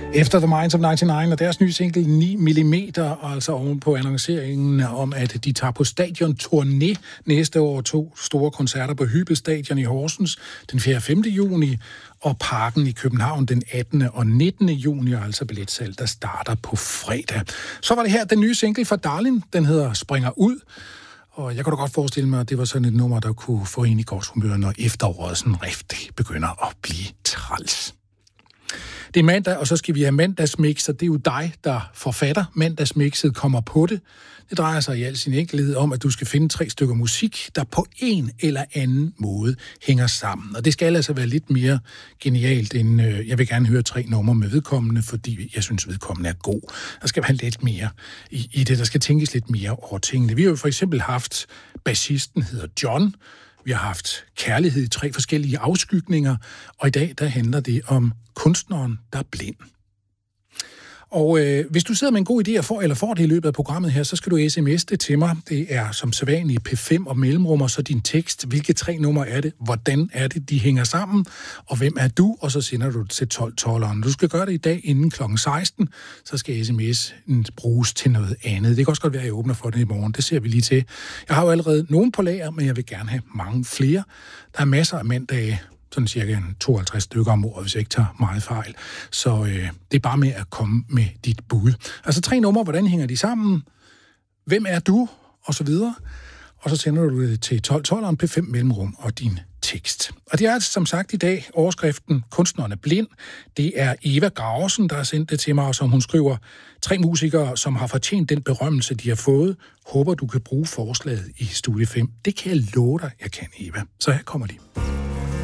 Efter The Minds of 99 og deres nye single 9mm, altså oven på annonceringen om, at de tager på stadion-turné næste år, 2 store koncerter på Hybel Stadion i Horsens den 4. og 5. juni, og Parken i København den 18. og 19. juni, altså billetsalg, der starter på fredag. Så var det her den nye single fra Darlin, den hedder Springer ud, og jeg kunne da godt forestille mig, at det var sådan et nummer, der kunne få en i godt humør, når efteråret sådan rigtig begynder at blive træls. Det er mandag, og så skal vi have mandagsmix, og det er jo dig, der forfatter. Mandagsmixet kommer på det. Det drejer sig i al sin enkelhed om, at du skal finde 3 stykker musik, der på en eller anden måde hænger sammen. Og det skal altså være lidt mere genialt, end jeg vil gerne høre 3 numre med vedkommende, fordi jeg synes, vedkommende er god. Der skal være lidt mere i det, der skal tænkes lidt mere over tingene. Vi har jo for eksempel haft bassisten, hedder John. Vi har haft kærlighed i 3 forskellige afskygninger, og i dag der handler det om kunstneren, der er blind. Og hvis du sidder med en god idé eller får det i løbet af programmet her, så skal du sms'e det til mig. Det er som sædvanligt P5 og mellemrum, og så din tekst. Hvilke 3 numre er det? Hvordan er det, de hænger sammen? Og hvem er du? Og så sender du det til 12-12'eren. Du skal gøre det i dag inden kl. 16. Så skal sms'en bruges til noget andet. Det kan også godt være, at jeg åbner for det i morgen. Det ser vi lige til. Jeg har jo allerede nogen på lager, men jeg vil gerne have mange flere. Der er masser af mandage. Sådan cirka 52 stykker om året, hvis jeg ikke tager meget fejl. Så det er bare med at komme med dit bud. Altså 3 numre, hvordan hænger de sammen? Hvem er du? Og så videre. Og så sender du det til 12-12'eren, P5 mellemrum og din tekst. Og det er altså som sagt i dag overskriften Kunstneren er blind. Det er Eva Graversen, der har sendt det til mig, og som hun skriver, 3 musikere, som har fortjent den berømmelse, de har fået. Håber, du kan bruge forslaget i Studie 5. Det kan jeg love dig, jeg kan, Eva. Så her kommer de.